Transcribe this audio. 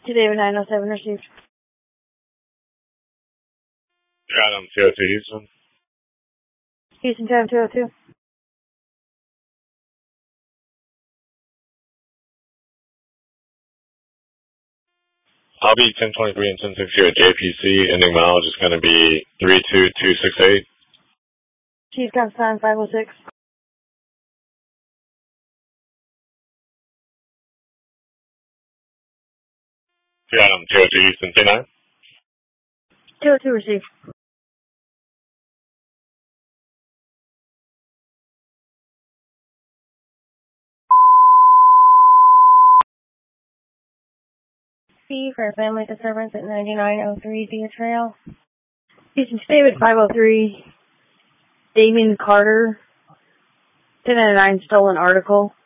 To David 907 received. Adam 202 Houston. Houston 202. I'll be 1023 and 1060 at JPC. Ending mileage is going to be 32268. Chief Constantine 506. Adam 202 Houston 29. 202 received. C for family disturbance at 9903 Via Trail. Houston David 503. Damien Carter. 1099 stolen article.